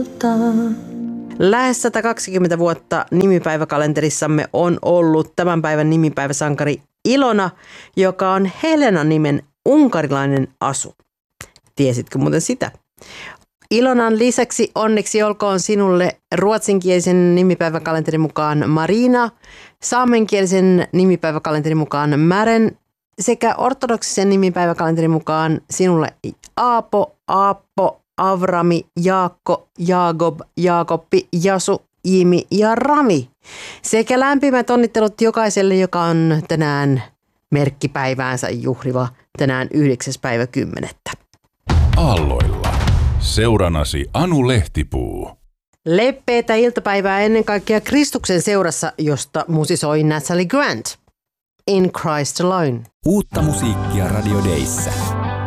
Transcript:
Lähes 120 vuotta nimipäiväkalenterissamme on ollut tämän päivän nimipäiväsankari Ilona, joka on Helena-nimen unkarilainen asu. Tiesitkö muuten sitä? Ilonan lisäksi onneksi olkoon sinulle ruotsinkielisen nimipäiväkalenterin mukaan Marina, saamenkielisen nimipäiväkalenterin mukaan Mären sekä ortodoksisen nimipäiväkalenterin mukaan sinulle Aapo, Aappo, Avrami, Jaakko, Jaakob, Jaakoppi, Jasu, Jimi ja Rami. Sekä lämpimät onnittelut jokaiselle, joka on tänään merkkipäiväänsä juhliva tänään 9.10. Aalloilla. Seuranasi Anu Lehtipuu. Leppeätä iltapäivää ennen kaikkea Kristuksen seurassa, josta musisoi Natalie Grant. In Christ Alone. Uutta musiikkia Radio Dayssä.